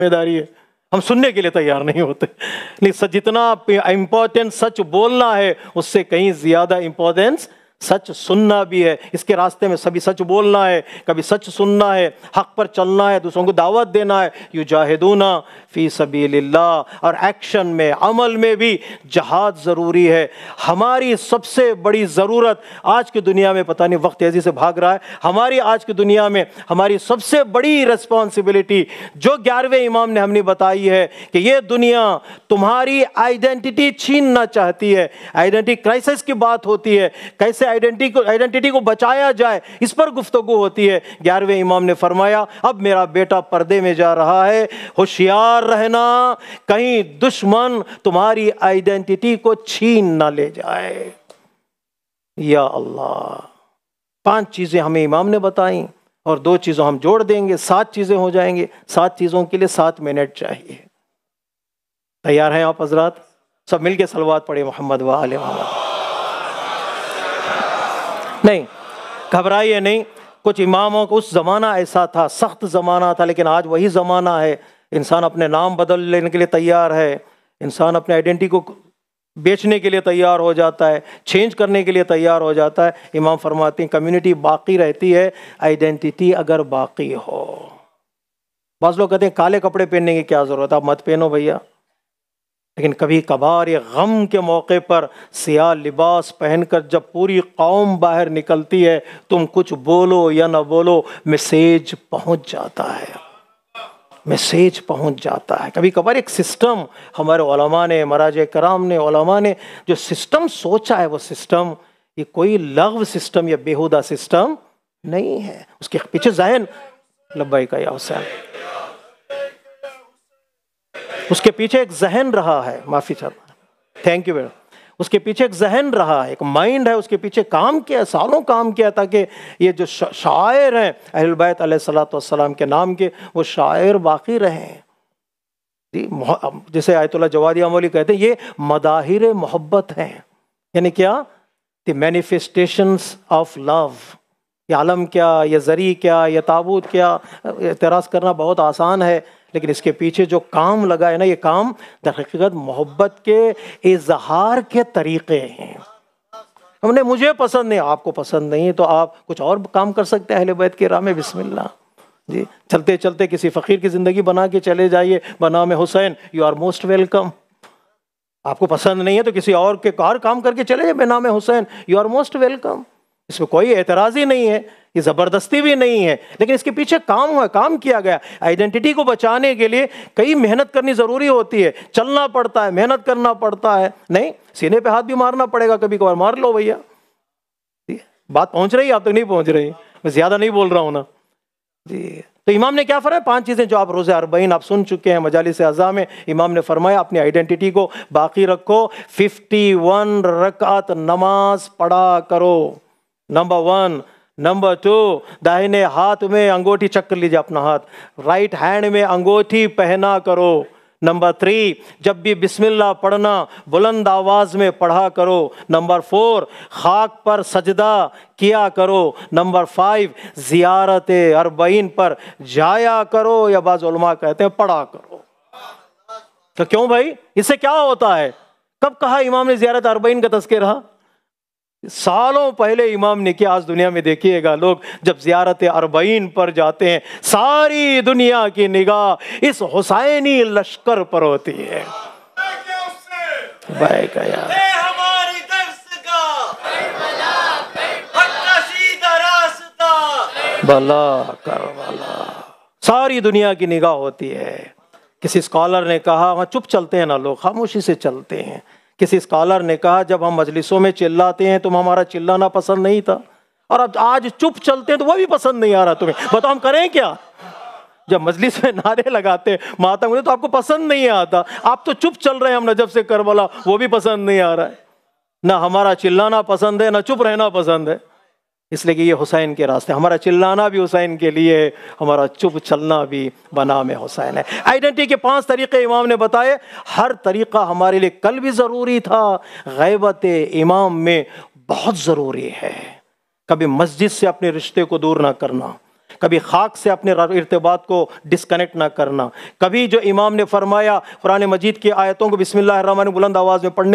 ذمہ داری ہے، ہم سننے کے لیے تیار نہیں ہوتے. لیکن جتنا امپورٹنٹ سچ بولنا ہے اس سے کہیں زیادہ امپورٹنس سچ سننا بھی ہے. اس کے راستے میں سبھی سچ بولنا ہے، کبھی سچ سننا ہے، حق پر چلنا ہے، دوسروں کو دعوت دینا ہے. یجاہدون فی سبیل اللہ. اور ایکشن میں، عمل میں بھی جہاد ضروری ہے. ہماری سب سے بڑی ضرورت آج کی دنیا میں، پتہ نہیں وقت تیزی سے بھاگ رہا ہے، ہماری آج کی دنیا میں ہماری سب سے بڑی ریسپانسبلٹی جو 11ویں امام نے ہم نے بتائی ہے کہ یہ دنیا تمہاری آئیڈینٹی چھیننا چاہتی ہے. آئیڈینٹی کرائسس کی بات ہوتی ہے، کیسے آئیڈینٹی کو بچایا جائے اس پر گفتگو ہوتی ہے. 11ویں امام نے فرمایا اب میرا بیٹا پردے میں جا رہا ہے، ہوشیار رہنا کہیں دشمن تمہاری آئیڈینٹی کو چھین نہ لے جائے. یا اللہ، 5 چیزیں ہمیں امام نے بتائیں اور 2 چیزوں ہم جوڑ دیں گے، 7 چیزیں ہو جائیں گے. 7 چیزوں کے لیے 7 منٹ چاہیے. تیار ہیں آپ حضرات؟ سب مل کے صلوات پڑھیں محمد و آل محمد. نہیں گھبرائیے نہیں. کچھ اماموں کو اس زمانہ ایسا تھا، سخت زمانہ تھا، لیکن آج وہی زمانہ ہے. انسان اپنے نام بدل لینے کے لیے تیار ہے، انسان اپنے آئیڈینٹی کو بیچنے کے لیے تیار ہو جاتا ہے، چینج کرنے کے لیے تیار ہو جاتا ہے. امام فرماتے ہیں کمیونٹی باقی رہتی ہے آئیڈینٹی اگر باقی ہو. بعض لوگ کہتے ہیں کالے کپڑے پہننے کی کیا ضرورت ہے، آپ مت پہنو بھیا. لیکن کبھی کبھار یہ غم کے موقع پر سیاہ لباس پہن کر جب پوری قوم باہر نکلتی ہے، تم کچھ بولو یا نہ بولو، میسیج پہنچ جاتا ہے، میسیج پہنچ جاتا ہے. کبھی کبھار ایک سسٹم ہمارے علماء نے، مراجع کرام نے، علماء نے جو سسٹم سوچا ہے، وہ سسٹم یہ کوئی لغو سسٹم یا بیہودہ سسٹم نہیں ہے. اس کے پیچھے ذہن لبیک یا حسین، اس کے پیچھے ایک ذہن رہا ہے، معافی چاہتا ہوں، تھینک یو. اس کے پیچھے ایک ذہن رہا ہے، ایک مائنڈ ہے، اس کے پیچھے کام کیا، سالوں کام کیا تاکہ یہ جو شاعر ہیں اہل البیت علیہ الصلوۃ والسلام کے نام کے، وہ شاعر باقی رہیں. جسے آیت اللہ جوادی امولی کہتے ہیں یہ مظاہر محبت ہیں. یعنی کیا؟ دی مینیفیسٹیشنز آف لو. یہ علم کیا، یہ زری کیا، یہ تابوت کیا، اعتراض کرنا بہت آسان ہے، لیکن اس کے پیچھے جو کام لگا ہے نا، یہ کام در حقیقت محبت کے اظہار کے طریقے ہیں. ہم نے مجھے پسند نہیں، آپ کو پسند نہیں تو آپ کچھ اور کام کر سکتے ہیں اہل بیت کی راہ میں. بسم اللہ جی. چلتے چلتے کسی فقیر کی زندگی بنا کے چلے جائیے بنام حسین، یو آر موسٹ ویلکم. آپ کو پسند نہیں ہے تو کسی اور کے کار کام کر کے چلے جائیں بنام حسین، یو آر موسٹ ویلکم. اس میں کوئی اعتراض ہی نہیں ہے، یہ زبردستی بھی نہیں ہے، لیکن اس کے پیچھے کام ہوا، کام کیا گیا. آئیڈینٹی کو بچانے کے لیے کئی محنت کرنی ضروری ہوتی ہے، چلنا پڑتا ہے، محنت کرنا پڑتا ہے. نہیں سینے پہ ہاتھ بھی مارنا پڑے گا کبھی کبھار، مار لو بھیا. بات پہنچ رہی ہے آپ تک؟ نہیں پہنچ رہی، میں زیادہ نہیں بول رہا ہوں نا جی. تو امام نے کیا فرمایا؟ 5 چیزیں جو آپ روزہ 40 آپ سن چکے ہیں مجالس اعضاء میں. امام نے فرمایا اپنی آئیڈینٹی کو باقی رکھو، 51 رکعت نماز پڑھا کرو. نمبر 1. نمبر 2، داہنے ہاتھ میں انگوٹھی چک کر لیجیے اپنا ہاتھ، رائٹ ہینڈ میں انگوٹھی پہنا کرو. نمبر 3، جب بھی بسم اللہ پڑھنا بلند آواز میں پڑھا کرو. نمبر 4، خاک پر سجدہ کیا کرو. نمبر 5، زیارت 40 پر جایا کرو، یا بعض علماء کہتے ہیں پڑھا کرو. تو کیوں بھائی، اس سے کیا ہوتا ہے؟ کب کہا امام نے زیارت 40 کا تذکرہ؟ سالوں پہلے امام نے کیا. آج دنیا میں دیکھیے گا لوگ جب زیارت 40 پر جاتے ہیں ساری دنیا کی نگاہ اس حسینی لشکر پر ہوتی ہے. بلا کربلا، ساری دنیا کی نگاہ ہوتی ہے. کسی اسکالر نے کہا وہاں چپ چلتے ہیں نا لوگ، خاموشی سے چلتے ہیں. کسی اسکالر نے کہا جب ہم مجلسوں میں چلاتے ہیں تم ہمارا چلانا پسند نہیں تھا، اور اب آج چپ چلتے ہیں تو وہ بھی پسند نہیں آ رہا تمہیں. بتاؤ ہم کریں کیا؟ جب مجلس میں نعرے لگاتے ماتم تو آپ کو پسند نہیں آتا، آپ تو چپ چل رہے ہیں. ہم نجف سے کربلا وہ بھی پسند نہیں آ رہا ہے. نہ ہمارا چلانا پسند ہے، نہ چپ رہنا پسند ہے. اس لیے کہ یہ حسین کے راستے، ہمارا چلانا بھی حسین کے لیے ہے، ہمارا چپ چلنا بھی بنام حسین ہے. آئیڈینٹی کے 5 طریقے امام نے بتائے. ہر طریقہ ہمارے لیے کل بھی ضروری تھا، غیبت امام میں بہت ضروری ہے. کبھی مسجد سے اپنے رشتے کو دور نہ کرنا، کبھی خاک سے اپنے ارتباط کو ڈسکنیکٹ نہ کرنا، کبھی جو امام نے فرمایا قرآن مجید کی آیتوں کو بسم اللہ الرحمن بلند آواز میں پڑھنے